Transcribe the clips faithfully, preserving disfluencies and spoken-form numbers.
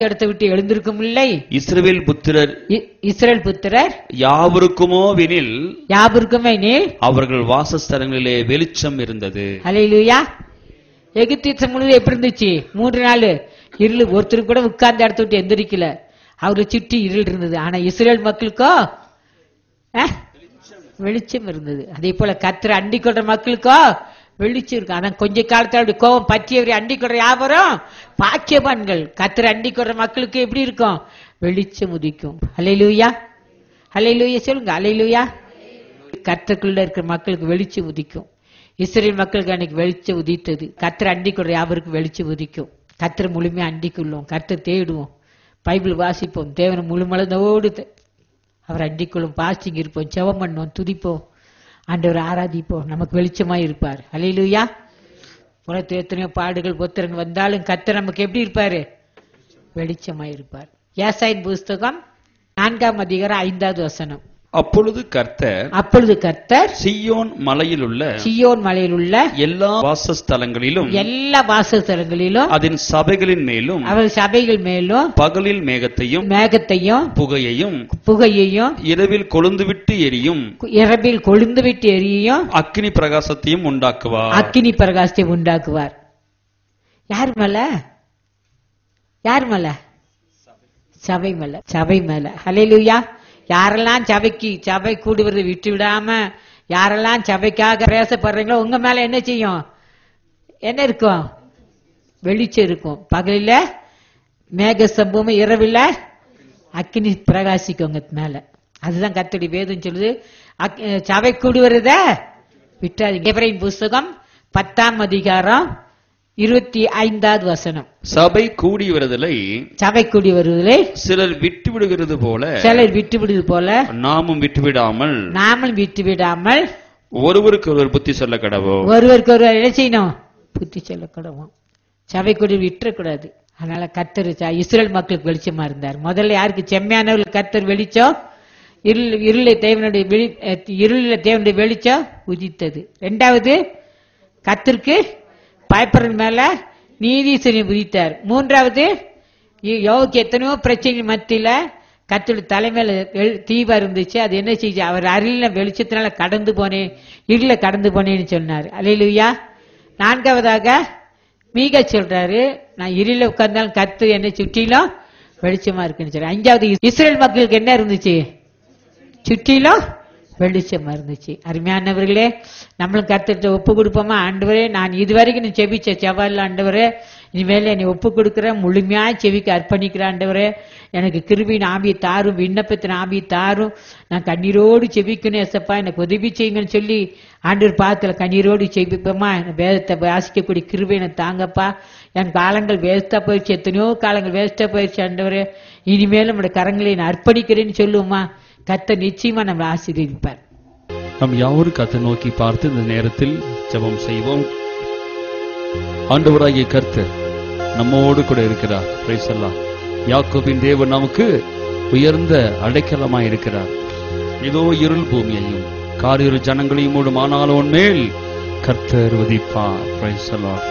இடத்தை விட்டு எழுந்திருக்கும் இல்லை. இஸ்ரவேல் புத்திரர் இஸ்ரவேல் புத்திரர் யாவருக்குமோ வினில் யாவருக்குமே நீர் அவர்கள் வாசஸ்தலங்களிலே வெளிச்சம் இருந்தது. ஹல்லேலூயா. எகிப்து தேசம் முழுவதும் எப்படி இருந்துச்சு? மூன்று நாள் இருள், ஒருத்தருக்கு கூட உட்கார்ந்த இடத்த விட்டு எந்திரிக்கல. அவரை சுற்றி இருள் இருந்தது. ஆனா இஸ்ரவேல் மக்களுக்கோ வெளிச்சம் இருந்தது. அதே போல கர்த்தரை அண்டிக் கொள்ற மக்களுக்கோ வெளிச்சம் இருக்கு. ஆனா கொஞ்ச காலத்துல கோபம் பற்றியவரை அண்டிக் கொள்ற யாவரும் பாக்கியவான்கள். கர்த்தரை அண்டிக் கொள்ற மக்களுக்கு எப்படி இருக்கும்? வெளிச்சம் உதிக்கும். ஹல்லேலூயா, ஹல்லேலூயா சொல்லுங்க. ஹல்லேலூயா. கர்த்தருக்குள்ள இருக்கிற மக்களுக்கு வெளிச்சம் உதிக்கும். இஸ்ரவேல் மக்களுக்கு அன்னைக்கு வெளிச்சம் உதித்தது. கர்த்தரை அண்டிக் கொள்ற யாவருக்கும் வெளிச்சம் உதிக்கும். கர்த்தரை முழுமையா அண்டிக் கொள்வோம், கர்த்தரை தேடுவோம், பைபிள் வாசிப்போம், தேவனை முழுமளதோடு அவர் அண்டிக்கொள்ளும், பாஸ்டிங் இருப்போம், ஜெபம் பண்ணுவோம், துதிப்போம், ஆண்டவரை ஆராதிப்போம். நமக்கு வெளிச்சமாய் இருப்பார். ஹல்லேலூயா. உலகத்தில் எத்தனையோ பாடுகள் பொத்திரன் வந்தாலும் கர்த்தர் நமக்கு எப்படி இருப்பாரு? வெளிச்சமாய் இருப்பார். ஏசாயின் புஸ்தகம் நான்காம் அதிகாரம் ஐந்தாவது வசனம். அப்பொழுது கர்த்தர் அப்பொழுது கர்த்தர் சீயோன் மலையில் உள்ள சீயோன் மலையில் உள்ள எல்லா வாசஸ்தலங்களிலும் எல்லா வாசஸ்தலங்களிலும் அதன் சபைகளின் மேலும் அவர் சபைகள் மேலும் பகலில் மேகத்தையும் மேகத்தையும் புகையையும் புகையையும் இரவில் கொழுந்துவிட்டு எரியும் இரவில் கொழுந்து விட்டு எரியும் அக்கினி பிரகாசத்தையும் உண்டாக்குவார். அக்கினி பிரகாசத்தை உண்டாக்குவார். யார் மேல? யார் மேல? சபை மேல. சபை மேல. ஹல்லேலூயா. யாரெல்லாம் சபைக்கு சபை கூடுவதை விட்டு விடாம யாரெல்லாம் சபைக்காக பேசப்படுறீங்களோ உங்க மேல என்ன செய்யும்? என்ன இருக்கும்? வெளிச்சம் இருக்கும். பகலில மேக சம்பவம், இரவில அக்கினி பிரகாசிக்கும் உங்க மேல. அதுதான் கர்த்தருடைய வேதம் சொல்லுது. சபை கூடுவத விட்டாதீங்க. எபிரேயர் புஸ்தகம் பத்தாம் அதிகாரம் இருபத்தி ஐந்தாவது வசனம். சபை கூடி வருதலை சபை கூடி வருவதிலே சிலர் விட்டு விடுகிறது போல சிலர் விட்டு விடுவது போல நாமும் விட்டு விடாமல் நாமும் விட்டு விடாமல் ஒருவருக்கு ஒருவர் புத்தி சொல்ல கடவோம். ஒருவருக்கு ஒருவர் என்ன செய்யணும்? புத்தி சொல்ல கடவோம். சபை கூடி விட்டுறக்கூடாது. அதனால கர்த்தர் இஸ்ரவேல் மக்களுக்கு வெளிச்சமா இருந்தார். முதல்ல யாருக்கு? செம்மையானவர்கள் கர்த்தர் வெளிச்சம், இருள் இருளை தேவனுடைய இருளில தேவனுடைய வெளிச்சம் உதித்தது. இரண்டாவது கர்த்தருக்கு பயப்படுற மேல நீதிசனை உதித்தார். மூன்றாவது யோவுக்கு எத்தனையோ பிரச்சனை மத்தியில கர்த்தருடைய தலைமையில தீபம் இருந்துச்சு. அது என்ன செய்ய? அவர் அருளின வெளிச்சத்தினால கடந்து போனேன், இருள கடந்து போனேன்னு சொன்னார். அல்லேலூயா. நான்காவதாக மீகா சொல்றாரு, நான் இருள உட்கார்ந்தாலும் கர்த்தர் என்னை சுற்றிலும் வெளிச்சமா இருக்குன்னு சொல்ற. அஞ்சாவது இஸ்ரவேல் மக்களுக்கு என்ன இருந்துச்சு? சுற்றிலும் வெளிச்சமா இருந்துச்சு. அருமையானவர்களே, நம்மளும் கர்த்தர்கிட்ட ஒப்பு கொடுப்போமா? ஆண்டவரே, நான் இதுவரைக்கும் நீ செபிச்ச செவ்வாயில் ஆண்டவரே, இனிமேல என்னை ஒப்பு கொடுக்கிறேன், முழுமையா செவிக்க அர்ப்பணிக்கிற ஆண்டவரே, எனக்கு கிருபியின் ஆவியை தாரும், விண்ணப்பத்தின் ஆவியை தாரும், நான் கண்ணீரோடு செபிக்கணும் ஏசப்பா, எனக்கு உதவி செய்யுங்கன்னு சொல்லி ஆண்டவர் பாத்துல கண்ணீரோடு செபிப்போமா? வேதத்தை வாசிக்கக்கூடிய கிருபை எனக்கு தாங்கப்பா. என் காலங்கள் வேஸ்டா போயிடுச்சு, எத்தனையோ காலங்கள் வேஸ்டா போயிடுச்சு ஆண்டவரே, இனிமேலும் நம்முடைய கரங்களை நான் அர்ப்பணிக்கிறேன்னு சொல்லுவோமா? கர்த்தர் நிச்சயமா நம்மளை ஆசீர்வதிப்பார். நம் யாவரும் கர்த்தரை நோக்கி பார்த்து இந்த நேரத்தில் ஜெபம் செய்வோம். ஆண்டவராகிய கர்த்தர் நம்மோடு கூட இருக்கிறார். பிரைஸ் எல்லாம். யாக்கோபின் தேவன் நமக்கு உயர்ந்த அடைக்கலமாய் இருக்கிறார். இதோ இருள் பூமியையும் காரிரு ஜனங்களையும் மூடும், ஆனாலும் மேல் கர்த்தர் உதிப்பார். பிரைஸ் எல்லாம்.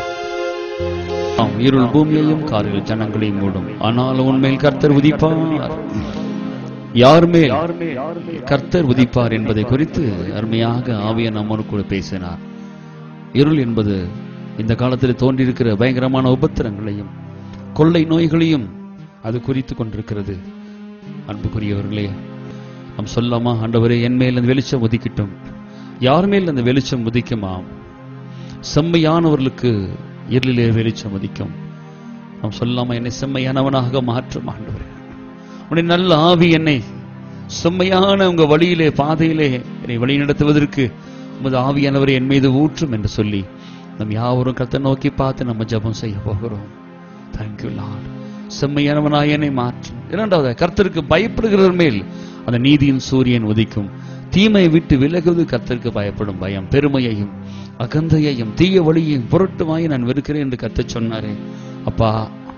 இருள் பூமியையும் காரிரு ஜனங்களையும் மூடும், ஆனாலும் உன்மேல் கர்த்தர் உதிப்பார். யாருமே கர்த்தர் உதிப்பார் என்பதை குறித்து அருமையாக ஆவியானவர் நம்மோடு கூட பேசினார். இருள் என்பது இந்த காலத்தில் தோன்றியிருக்கிற பயங்கரமான உபத்திரங்களையும் கொள்ளை நோய்களையும் அது குறித்து கொண்டிருக்கிறது. அன்புக்குரியவர்களே, நாம் சொல்லாமா, ஆண்டவரே என் மேல் அந்த வெளிச்சம் உதிக்கட்டும். யார் மேல் அந்த வெளிச்சம் உதிக்குமாம்? செம்மையானவர்களுக்கு இருளிலே வெளிச்சம் உதிக்கும். நாம் சொல்லாமா, என்னை செம்மையானவனாக மாற்றும் ஆண்டவரே, உன்னை நல்ல ஆவி என்னை செம்மையான உங்க வழியிலே பாதையிலே என்னை வழி நடத்துவதற்கு உமது ஆவியானவரை என் மீது ஊற்றும் என்று சொல்லி நம் யாவரும் கர்த்தரை நோக்கி பார்த்து நம்ம ஜெபம் செய்ய போகிறோம். Thank you Lord. செம்மையானவனாய் என்னை மாற்றும். இரண்டாவது, கர்த்தருக்கு பயப்படுகிறவர் மேல் அந்த நீதியின் சூரியன் உதிக்கும். தீமையை விட்டு விலகுவது கர்த்தருக்கு பயப்படும் பயம். பெருமையையும் அகந்தையையும் தீய வழியையும் புரட்டுமாய் நான் வெறுக்கிறேன் என்று கர்த்தர் சொன்னாரே. அப்பா,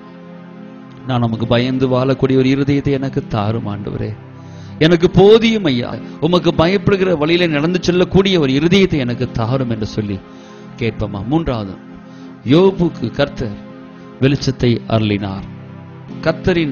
நான் நமக்கு பயந்து வாழக்கூடிய ஒரு இருதயத்தை எனக்கு தாரும் ஆண்டவரே. எனக்கு போதியும் ஐயா, உமக்கு பயப்படுகிற வழியில நடந்து செல்லக்கூடிய ஒரு இருதயத்தை எனக்கு தாரும் என்று சொல்லி கேட்போமா? மூன்றாவது, யோபுக்கு கர்த்தர் வெளிச்சத்தை அருளினார். கர்த்தரின்